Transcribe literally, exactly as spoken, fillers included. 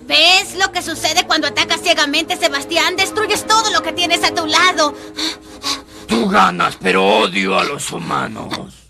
¿Ves lo que sucede cuando atacas ciegamente, Sebastián? Destruyes todo lo que tienes a tu lado. Tú ganas, pero odio a los humanos.